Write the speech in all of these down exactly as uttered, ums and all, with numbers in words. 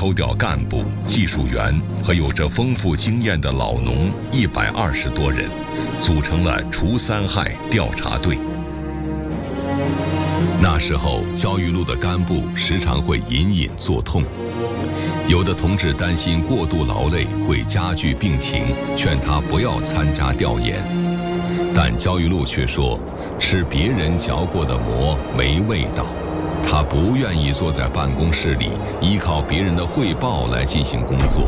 抽调干部、技术员和有着丰富经验的老农一百二十多人，组成了除三害调查队。那时候，焦裕禄的干部时常会隐隐作痛，有的同志担心过度劳累会加剧病情，劝他不要参加调研。但焦裕禄却说，吃别人嚼过的馍没味道，他不愿意坐在办公室里依靠别人的汇报来进行工作。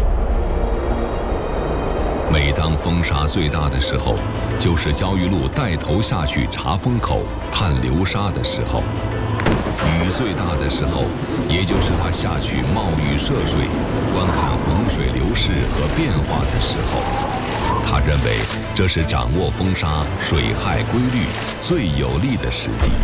每当风沙最大的时候，就是焦裕禄带头下去查风口、探流沙的时候；雨最大的时候，也就是他下去冒雨涉水、观看洪水流势和变化的时候。他认为这是掌握风沙、水害规律最有利的时机。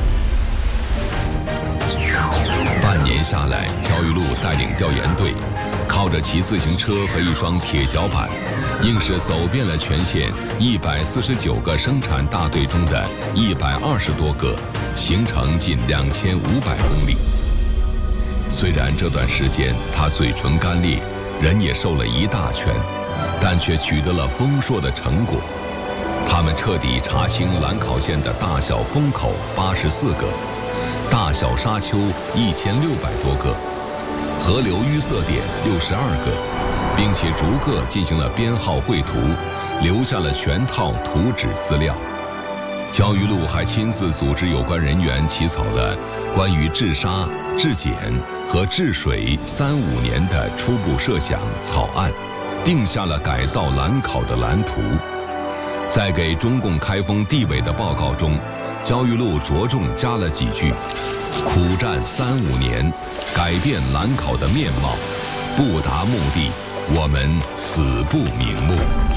半年下来，焦裕禄带领调研队，靠着骑自行车和一双铁脚板，硬是走遍了全县一百四十九个生产大队中的一百二十多个，行程近两千五百公里。虽然这段时间他嘴唇干裂，人也瘦了一大圈，但却取得了丰硕的成果。他们彻底查清兰考县的大小风口八十四个，大小沙丘一千六百多个，河流淤塞点六十二个，并且逐个进行了编号绘图，留下了全套图纸资料。焦裕禄还亲自组织有关人员起草了关于治沙、治碱和治水三五年的初步设想草案，定下了改造兰考的蓝图。在给中共开封地委的报告中，焦裕禄着重加了几句：苦战三五年，改变兰考的面貌，不达目的，我们死不瞑目。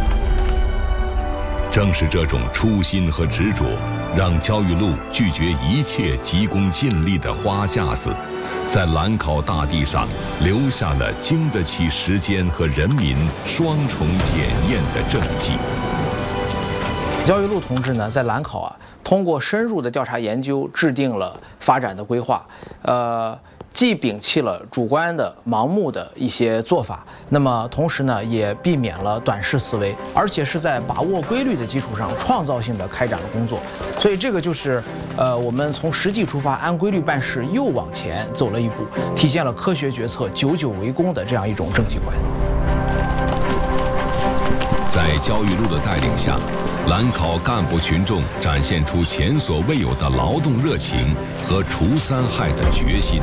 正是这种初心和执着，让焦裕禄拒绝一切急功近利的花架子，在兰考大地上留下了经得起时间和人民双重检验的政绩。 焦裕禄同志呢，在兰考啊，通过深入的调查研究，制定了发展的规划，呃，既摒弃了主观的、盲目的一些做法，那么同时呢，也避免了短视思维，而且是在把握规律的基础上，创造性的开展了工作。所以这个就是，呃，我们从实际出发，按规律办事，又往前走了一步，体现了科学决策、久久为功的这样一种政绩观。 在焦裕禄的带领下，兰考干部群众展现出前所未有的劳动热情和除三害的决心。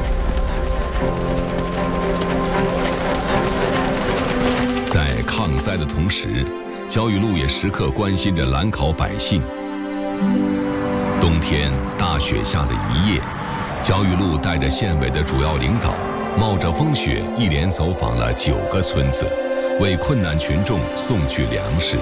在抗灾的同时，焦裕禄也时刻关心着兰考百姓。冬天大雪下了一夜，焦裕禄带着县委的主要领导，冒着风雪一连走访了九个村子，为困难群众送去粮食。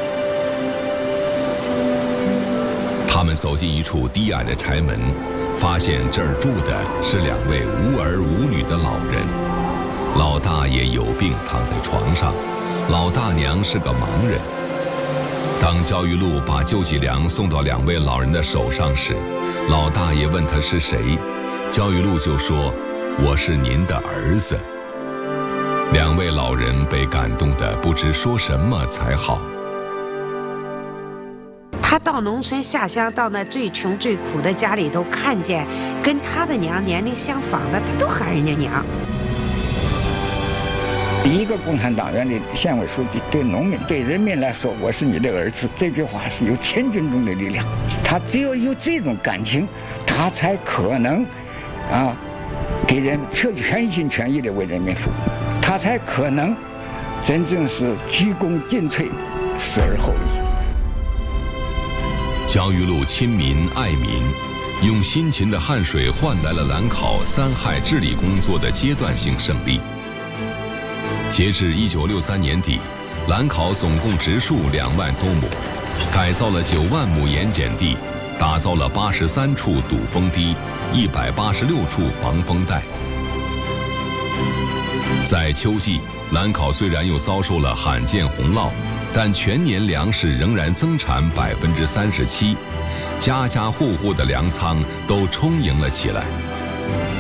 他们走进一处低矮的柴门，发现这儿住的是两位无儿无女的老人。老大爷有病躺在床上，老大娘是个盲人。当焦裕禄把救济粮送到两位老人的手上时，老大爷问他是谁，焦裕禄就说：“我是您的儿子。”两位老人被感动得不知说什么才好。 他到农村下乡，到那最穷最苦的家里头，看见跟他的娘年龄相仿的，他都喊人家娘。 一个共产党员的县委书记对农民、对人民来说，我是你的儿子，这句话是有千钧重的力量。他只有有这种感情，他才可能啊，给人全心全意的为人民服务，他才可能真正是鞠躬尽瘁，死而后已。 焦裕禄亲民爱民，用辛勤的汗水换来了兰考三害治理工作的阶段性胜利。截至一九六三年底，兰考总共植树两万多亩，改造了九万亩盐碱地，打造了八十三处堵风堤，一百八十六处防风带。在秋季，兰考虽然又遭受了罕见洪涝，但全年粮食仍然增产百分之三十七，家家户户的粮仓都充盈了起来。